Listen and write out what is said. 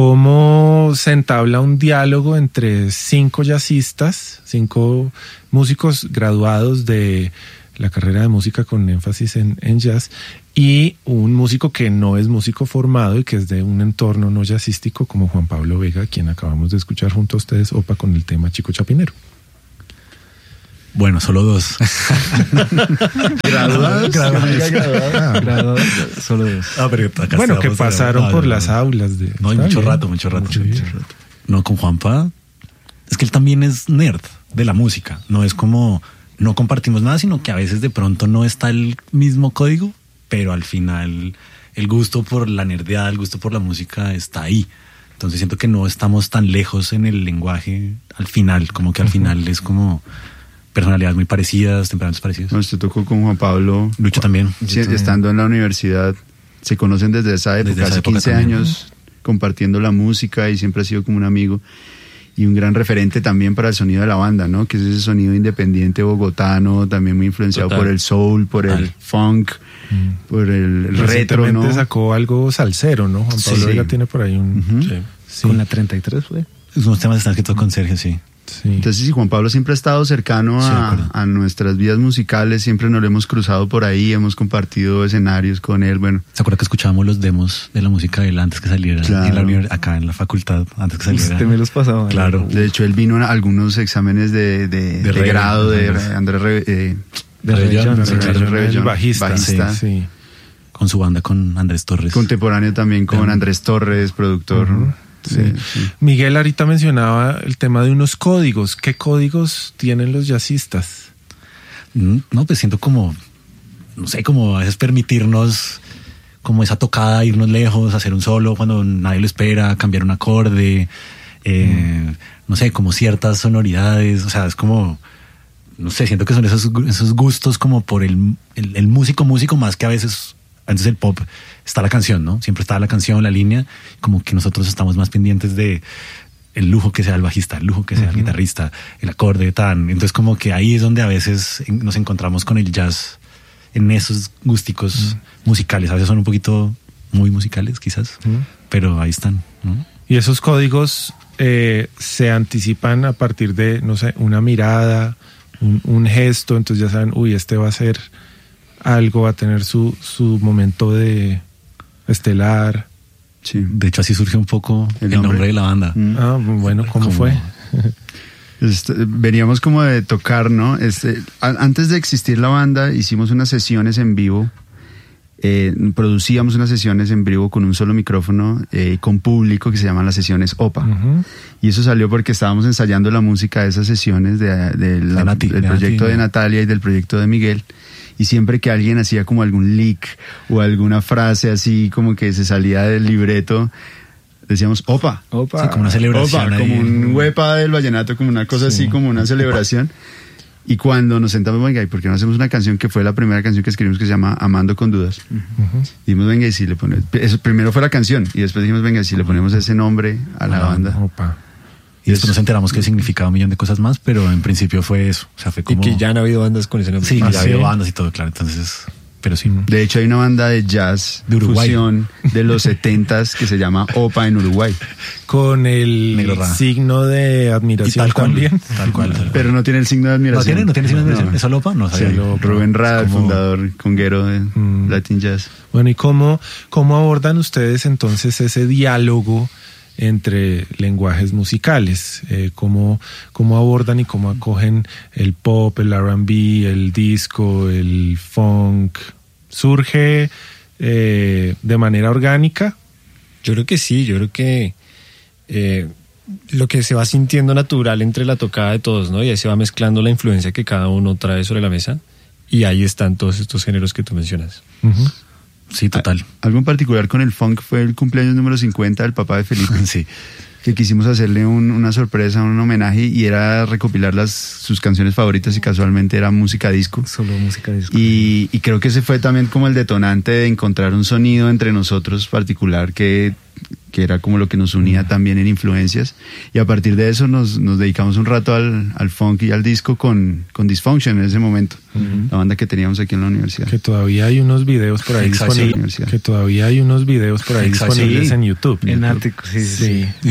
cómo se entabla un diálogo entre 5 jazzistas, 5 músicos graduados de la carrera de música con énfasis en jazz, y un músico que no es músico formado y que es de un entorno no jazzístico, como Juan Pablo Vega, quien acabamos de escuchar junto a ustedes, OPA, con el tema Chico Chapinero. Bueno, solo 2. ¿Graduados? Graduados. Solo 2. Bueno, que pasaron por las aulas de... No, hay mucho rato. No, con Juanpa, es que él también es nerd de la música. No es como, no compartimos nada, sino que a veces de pronto no está el mismo código, pero al final el gusto por la nerdeada, el gusto por la música está ahí. Entonces siento que no estamos tan lejos en el lenguaje al final, como que al final es como... personalidades muy parecidas, temperamentos parecidos. Usted tocó con Juan Pablo. Lucho también. Estando en la universidad, se conocen desde esa época, hace 15 años, compartiendo la música, y siempre ha sido como un amigo y un gran referente también para el sonido de la banda, ¿no? Que es ese sonido independiente bogotano, también muy influenciado por el soul, por el funk, por el retro, ¿no? Sacó algo salsero, ¿no? Juan Pablo Vega tiene por ahí un... Sí. Con la 33 fue. Unos temas están escritos con Sergio, sí. Sí. Entonces, sí, Juan Pablo siempre ha estado cercano a nuestras vidas musicales, siempre nos lo hemos cruzado por ahí, hemos compartido escenarios con él. Bueno, ¿se acuerda que escuchábamos los demos de la música de él antes que saliera? Claro. Acá en la facultad, antes que saliera. Usted me los pasaba. Claro. De hecho, él vino a algunos exámenes de grado de Andrés Rebellón, el bajista. Sí. Con su banda, con Andrés Torres. Contemporáneo también con Andrés Torres, productor. Sí. Miguel ahorita mencionaba el tema de unos códigos. ¿Qué códigos tienen los jazzistas? No, pues siento como, no sé, como a veces permitirnos como esa tocada, irnos lejos, hacer un solo cuando nadie lo espera, cambiar un acorde, no sé, como ciertas sonoridades. O sea, es como, no sé, siento que son esos gustos como por el músico más que a veces... Antes del pop está la canción, ¿no? Siempre está la canción, la línea, como que nosotros estamos más pendientes de el lujo que sea el bajista, el lujo que sea el guitarrista, el acorde, tan. Entonces como que ahí es donde a veces nos encontramos con el jazz en esos gusticos musicales. A veces son un poquito muy musicales quizás, pero ahí están, ¿no? Y esos códigos se anticipan a partir de, no sé, una mirada, un gesto, entonces ya saben, este va a ser... algo, va a tener su momento de estelar. Sí. De hecho, así surgió un poco el nombre de la banda. Bueno, ¿cómo fue? Veníamos como de tocar, ¿no? Antes de existir la banda, hicimos unas sesiones en vivo. Producíamos unas sesiones en vivo con un solo micrófono, con público, que se llaman las sesiones OPA. Y eso salió porque estábamos ensayando la música de esas sesiones del proyecto de Natalia y del proyecto de Miguel. Y siempre que alguien hacía como algún lick o alguna frase así como que se salía del libreto, decíamos opa. Sí, como una celebración. Opa, como un huepa del vallenato, como una cosa así, como una celebración. Y cuando nos sentamos, venga, ¿y por qué no hacemos una canción que fue la primera canción que escribimos, que se llama Amando con Dudas? Dijimos, venga, y si le ponemos... Eso primero fue la canción, y después dijimos, venga, si le ponemos ese nombre a la banda. Opa. Y después nos enteramos que significaba un millón de cosas más, pero en principio fue eso. O sea, fue como... Y que ya han habido bandas con ese nombre. Sí, ya ha habido bandas y todo, claro. Entonces, pero sí. De hecho, hay una banda de jazz de Uruguay, fusión de los 70s que se llama OPA en Uruguay. Con el signo de admiración también. Tal cual. Pero no tiene el signo de admiración. ¿No tiene signo de admiración? ¿Es solo OPA? No sabía. Sí, Rubén Rada, el fundador conguero de Latin Jazz. Bueno, ¿y cómo abordan ustedes entonces ese diálogo entre lenguajes musicales? ¿Cómo abordan y cómo acogen el pop, el R&B, el disco, el funk? ¿Surge de manera orgánica? Yo creo que sí, yo creo que lo que se va sintiendo natural entre la tocada de todos, ¿no? Y ahí se va mezclando la influencia que cada uno trae sobre la mesa, y ahí están todos estos géneros que tú mencionas. Sí, total. Algo en particular con el funk fue el cumpleaños número 50 del papá de Felipe. Sí. Que quisimos hacerle una sorpresa, un homenaje, y era recopilar sus canciones favoritas, y casualmente era música disco. Solo música disco. Y creo que ese fue también como el detonante de encontrar un sonido entre nosotros particular que que era como lo que nos unía también en influencias. Y a partir de eso nos dedicamos un rato al funk y al disco con Dysfunction en ese momento, la banda que teníamos aquí en la universidad. Que todavía hay unos videos por ahí disponibles. Que todavía hay unos videos por ahí disponibles en YouTube. En Ático, sí.